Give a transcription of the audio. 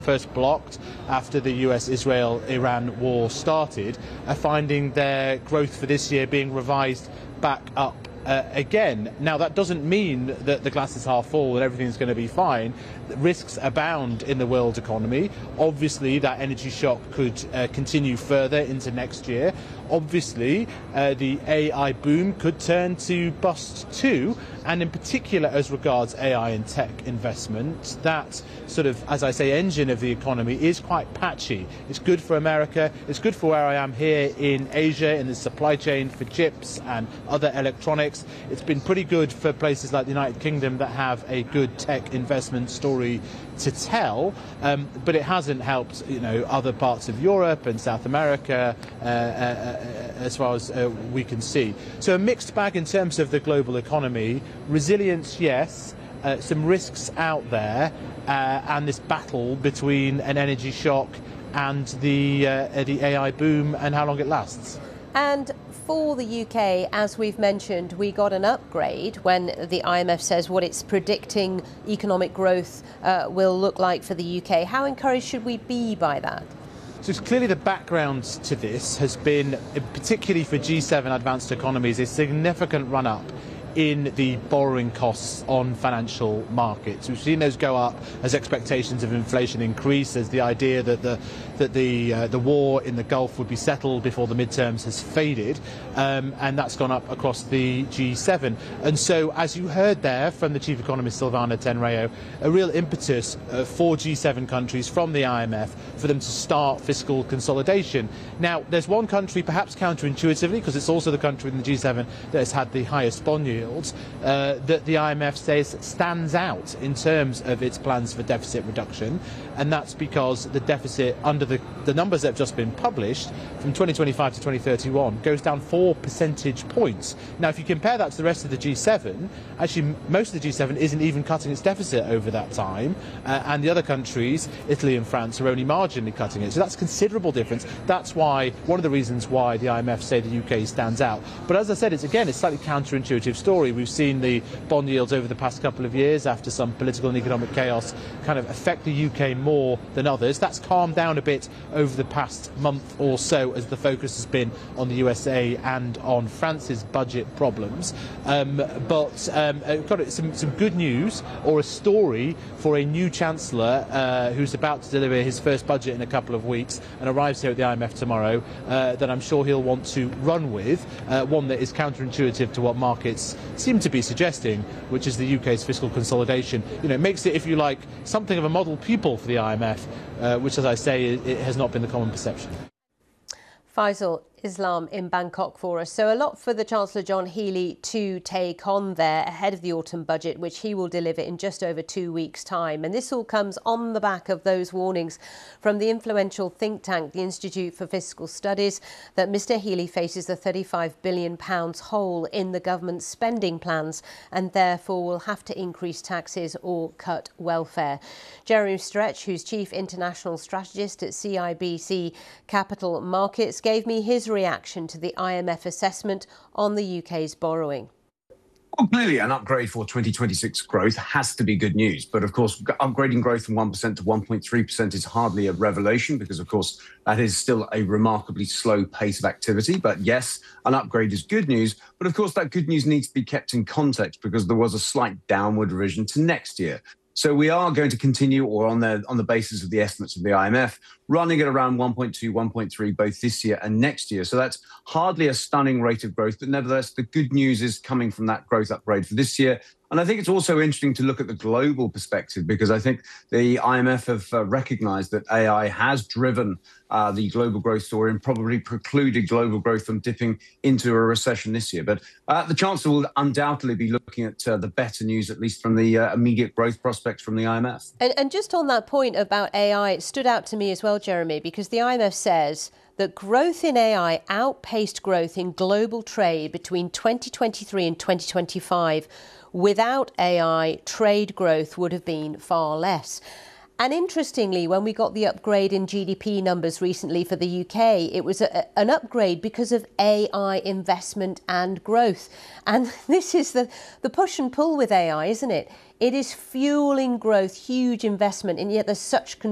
first blocked after the US-Israel-Iran war started, are finding their growth for this year being revised back up again. Now, that doesn't mean that the glass is half full and everything's going to be fine. Risks abound in the world economy. Obviously, that energy shock could continue further into next year. Obviously, the AI boom could turn to bust too, and in particular as regards AI and tech investment, that sort of, as I say, engine of the economy is quite patchy. It's good for America, it's good for where I am here in Asia, in the supply chain for chips and other electronics. It's been pretty good for places like the United Kingdom that have a good tech investment story to tell, but it hasn't helped, other parts of Europe and South America as far as we can see. So a mixed bag in terms of the global economy. Resilience, yes. Some risks out there, and this battle between an energy shock and the AI boom and how long it lasts. And for the UK, as we've mentioned, we got an upgrade when the IMF says what it's predicting economic growth will look like for the UK. How encouraged should we be by that? So clearly the background to this has been, particularly for G7 advanced economies, a significant run-up in the borrowing costs on financial markets. We've seen those go up as expectations of inflation increase, as the idea that the war in the Gulf would be settled before the midterms has faded, and that's gone up across the G7. And so, as you heard there from the chief economist Silvana Tenreyro, a real impetus for G7 countries from the IMF for them to start fiscal consolidation. Now, there's one country, perhaps counterintuitively, because it's also the country in the G7 that has had the highest bond yield, that the IMF says stands out in terms of its plans for deficit reduction, and that's because the deficit under the numbers that have just been published from 2025 to 2031 goes down 4 percentage points. Now, if you compare that to the rest of the G7, actually most of the G7 isn't even cutting its deficit over that time, and the other countries, Italy and France, are only marginally cutting it. So that's a considerable difference. That's why, one of the reasons why the IMF say the UK stands out. But as I said, it's slightly counterintuitive story. We've seen the bond yields over the past couple of years, after some political and economic chaos, kind of affect the UK more than others. That's calmed down a bit over the past month or so, as the focus has been on the USA and on France's budget problems. But some good news, or a story for a new Chancellor who's about to deliver his first budget in a couple of weeks and arrives here at the IMF tomorrow, that I'm sure he'll want to run with, one that is counterintuitive to what markets seem to be suggesting, which is the UK's fiscal consolidation. It makes it, if you like, something of a model pupil for the IMF, which, as I say, it has not been the common perception. Faisal Islam in Bangkok for us. So a lot for the Chancellor John Healey to take on there ahead of the autumn budget, which he will deliver in just over 2 weeks' time. And this all comes on the back of those warnings from the influential think tank, the Institute for Fiscal Studies, that Mr Healey faces a £35 billion hole in the government's spending plans and therefore will have to increase taxes or cut welfare. Jeremy Stretch, who's Chief International Strategist at CIBC Capital Markets, gave me his reaction to the IMF assessment on the UK's borrowing. Well, clearly an upgrade for 2026 growth has to be good news. But of course, upgrading growth from 1% to 1.3% is hardly a revelation, because of course that is still a remarkably slow pace of activity. But yes, an upgrade is good news. But of course, that good news needs to be kept in context, because there was a slight downward revision to next year. So we are going to continue, or on the basis of the estimates of the IMF, running at around 1.2, 1.3 both this year and next year. So that's hardly a stunning rate of growth, but nevertheless, the good news is coming from that growth upgrade for this year. And I think it's also interesting to look at the global perspective, because I think the IMF have recognised that AI has driven the global growth story and probably precluded global growth from dipping into a recession this year. But the Chancellor will undoubtedly be looking at the better news, at least from the immediate growth prospects from the IMF. And just on that point about AI, it stood out to me as well, Jeremy, because the IMF says that growth in AI outpaced growth in global trade between 2023 and 2025. Without AI, trade growth would have been far less. And interestingly, when we got the upgrade in GDP numbers recently for the UK, it was an upgrade because of AI investment and growth. And this is the push and pull with AI, isn't it? It is fueling growth, huge investment, and yet there's such